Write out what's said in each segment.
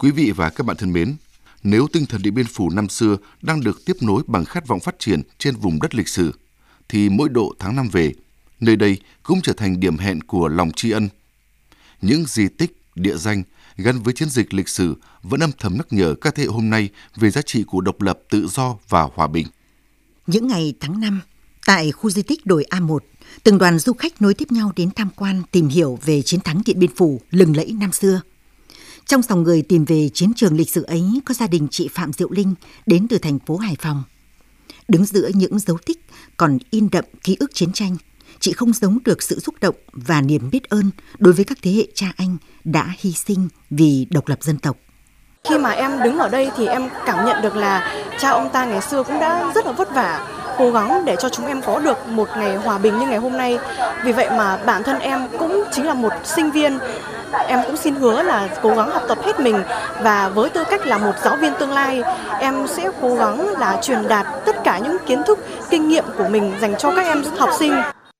Quý vị và các bạn thân mến, nếu tinh thần Điện Biên Phủ năm xưa đang được tiếp nối bằng khát vọng phát triển trên vùng đất lịch sử, thì mỗi độ tháng 5 về, nơi đây cũng trở thành điểm hẹn của lòng tri ân. Những di tích, địa danh gắn với chiến dịch lịch sử vẫn âm thầm nhắc nhở các thế hệ hôm nay về giá trị của độc lập, tự do và hòa bình. Những ngày tháng 5, tại khu di tích đồi A1, từng đoàn du khách nối tiếp nhau đến tham quan, tìm hiểu về chiến thắng Điện Biên Phủ lừng lẫy năm xưa. Trong dòng người tìm về chiến trường lịch sử ấy có gia đình chị Phạm Diệu Linh đến từ thành phố Hải Phòng. Đứng giữa những dấu tích còn in đậm ký ức chiến tranh, chị không giấu được sự xúc động và niềm biết ơn đối với các thế hệ cha anh đã hy sinh vì độc lập dân tộc. Khi mà em đứng ở đây thì em cảm nhận được là cha ông ta ngày xưa cũng đã rất là vất vả, cố gắng để cho chúng em có được một ngày hòa bình như ngày hôm nay. Vì vậy mà bản thân em cũng chính là một sinh viên. Em cũng xin hứa là cố gắng học tập hết mình, và với tư cách là một giáo viên tương lai, em sẽ cố gắng là truyền đạt tất cả những kiến thức, kinh nghiệm của mình dành cho các em học sinh.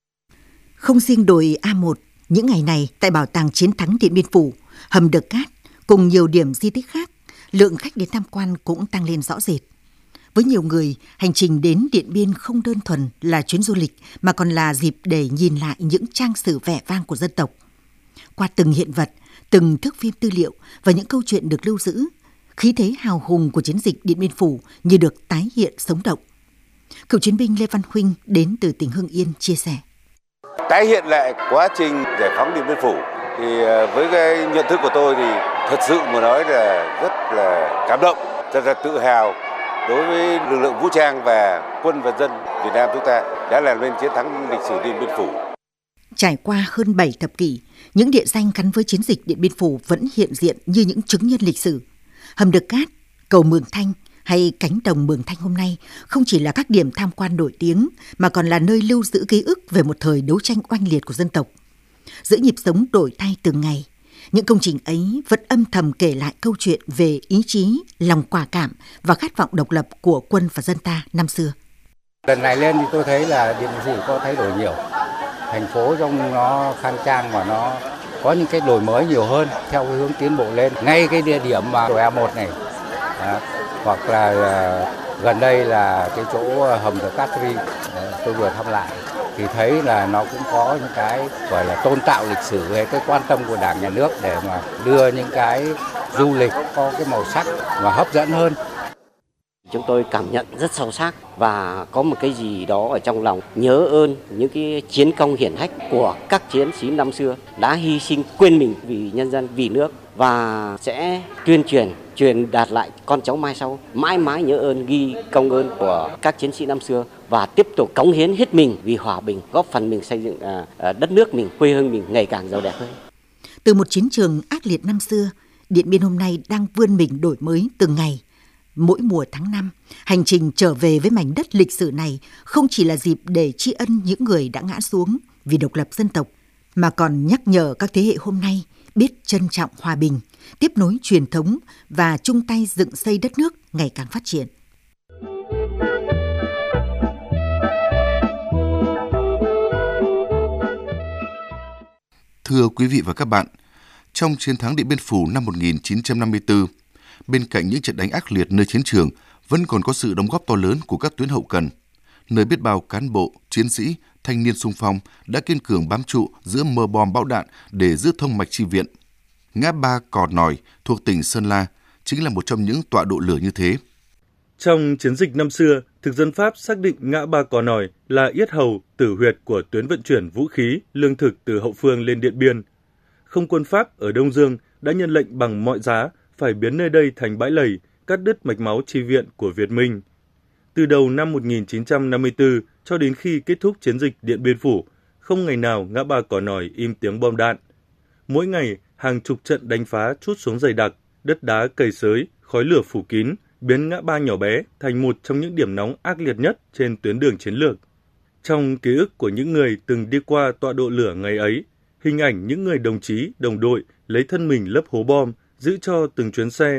Không riêng đồi A1, những ngày này tại Bảo tàng Chiến thắng Điện Biên Phủ, hầm Đờ Cát cùng nhiều điểm di tích khác, lượng khách đến tham quan cũng tăng lên rõ rệt. Với nhiều người, hành trình đến Điện Biên không đơn thuần là chuyến du lịch mà còn là dịp để nhìn lại những trang sử vẻ vang của dân tộc. Qua từng hiện vật, từng thước phim tư liệu và những câu chuyện được lưu giữ, khí thế hào hùng của chiến dịch Điện Biên Phủ như được tái hiện sống động. Cựu chiến binh Lê Văn Huynh đến từ tỉnh Hưng Yên chia sẻ. Tái hiện lại quá trình giải phóng Điện Biên Phủ thì với cái nhận thức của tôi thì thật sự mà nói là rất là cảm động, rất là tự hào đối với lực lượng vũ trang và quân và dân Việt Nam chúng ta đã làm nên chiến thắng lịch sử Điện Biên Phủ. Trải qua hơn 7 thập kỷ, những địa danh gắn với chiến dịch Điện Biên Phủ vẫn hiện diện như những chứng nhân lịch sử. Hầm Đờ Cát, cầu Mường Thanh hay cánh đồng Mường Thanh hôm nay không chỉ là các điểm tham quan nổi tiếng mà còn là nơi lưu giữ ký ức về một thời đấu tranh oanh liệt của dân tộc. Giữa nhịp sống đổi thay từng ngày, những công trình ấy vẫn âm thầm kể lại câu chuyện về ý chí, lòng quả cảm và khát vọng độc lập của quân và dân ta năm xưa. Lần này lên thì tôi thấy là Điện Biên Phủ có thay đổi nhiều. Thành phố trông nó khang trang và nó có những cái đổi mới nhiều hơn theo cái hướng tiến bộ lên. Ngay cái địa điểm mà đồi A1 này, hoặc là gần đây là cái chỗ hầm Đờ Cát tôi vừa thăm lại thì thấy là nó cũng có những cái gọi là tôn tạo lịch sử về cái quan tâm của Đảng, Nhà nước để mà đưa những cái du lịch có cái màu sắc và hấp dẫn hơn. Chúng tôi cảm nhận rất sâu sắc và có một cái gì đó ở trong lòng nhớ ơn những cái chiến công hiển hách của các chiến sĩ năm xưa đã hy sinh quên mình vì nhân dân, vì nước, và sẽ truyền đạt lại con cháu mai sau mãi mãi nhớ ơn, ghi công ơn của các chiến sĩ năm xưa và tiếp tục cống hiến hết mình vì hòa bình, góp phần mình xây dựng đất nước mình, quê hương mình ngày càng giàu đẹp hơn. Từ một chiến trường ác liệt năm xưa, Điện Biên hôm nay đang vươn mình đổi mới từng ngày. Mỗi mùa tháng 5, hành trình trở về với mảnh đất lịch sử này không chỉ là dịp để tri ân những người đã ngã xuống vì độc lập dân tộc, mà còn nhắc nhở các thế hệ hôm nay biết trân trọng hòa bình, tiếp nối truyền thống và chung tay dựng xây đất nước ngày càng phát triển. Thưa quý vị và các bạn, trong chiến thắng Điện Biên Phủ năm 1954, bên cạnh những trận đánh ác liệt nơi chiến trường, vẫn còn có sự đóng góp to lớn của các tuyến hậu cần, nơi biết bao cán bộ, chiến sĩ, thanh niên xung phong đã kiên cường bám trụ giữa mưa bom bão đạn để giữ thông mạch chi viện. Ngã ba Cò Nòi thuộc tỉnh Sơn La chính là một trong những tọa độ lửa như thế. Trong chiến dịch năm xưa, thực dân Pháp xác định ngã ba Cò Nòi là yết hầu, tử huyệt của tuyến vận chuyển vũ khí, lương thực từ hậu phương lên Điện Biên. Không quân Pháp ở Đông Dương đã nhân lệnh bằng mọi giá phải biến nơi đây thành bãi lầy, cắt đứt mạch máu chi viện của Việt Minh. Từ đầu năm 1954 cho đến khi kết thúc chiến dịch Điện Biên Phủ, không ngày nào ngã ba Cò Nòi im tiếng bom đạn. Mỗi ngày, hàng chục trận đánh phá trút xuống dày đặc, đất đá cày xới, khói lửa phủ kín, biến ngã ba nhỏ bé thành một trong những điểm nóng ác liệt nhất trên tuyến đường chiến lược. Trong ký ức của những người từng đi qua tọa độ lửa ngày ấy, hình ảnh những người đồng chí, đồng đội lấy thân mình lấp hố bom, giữ cho từng chuyến xe